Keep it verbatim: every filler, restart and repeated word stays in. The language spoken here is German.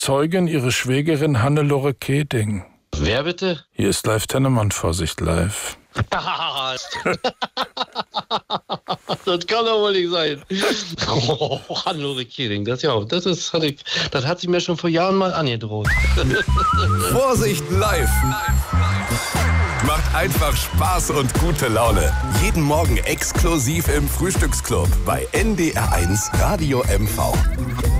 Zeugin ihre Schwägerin Hannelore Keding. Wer bitte? Hier ist Live Tennemann, Vorsicht live. Das kann doch wohl nicht sein. Oh, Hannelore Keding, das ja, das ist, hatte ich, das hat sie mir schon vor Jahren mal angedroht. Vorsicht live. Macht einfach Spaß und gute Laune. Jeden Morgen exklusiv im Frühstücksclub bei N D R eins Radio M V.